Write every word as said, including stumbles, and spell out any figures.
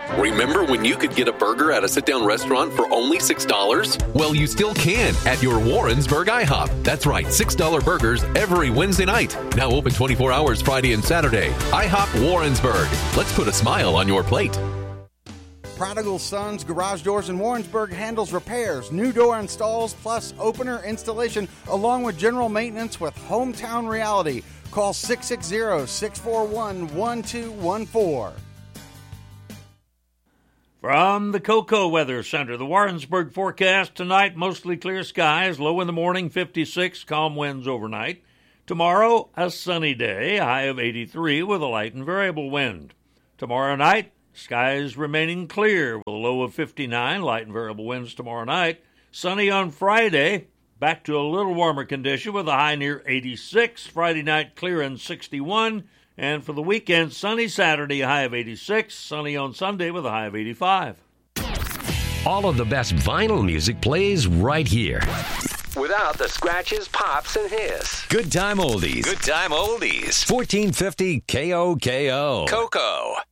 Remember when you could get a burger at a sit-down restaurant for only six dollars? Well, you still can at your Warrensburg IHOP. That's right, six dollar burgers every Wednesday night. Now open twenty-four hours Friday and Saturday. IHOP Warrensburg. Let's put a smile on your plate. Prodigal Sons Garage Doors in Warrensburg handles repairs, new door installs, plus opener installation, along with general maintenance with Hometown Reality. Call six six zero, six four one, one two one four. From the Cocoa Weather Center, the Warrensburg forecast tonight, mostly clear skies, low in the morning, fifty-six, calm winds overnight. Tomorrow, a sunny day, high of eighty-three with a light and variable wind. Tomorrow night, skies remaining clear with a low of fifty-nine, light and variable winds tomorrow night. Sunny on Friday, back to a little warmer condition with a high near eighty-six. Friday night clear and sixty-one. And for the weekend, sunny Saturday, a high of eighty-six. Sunny on Sunday with a high of eighty-five. All of the best vinyl music plays right here. Without the scratches, pops, and hiss. Good time oldies. Good time oldies. fourteen fifty K O K O. Cocoa.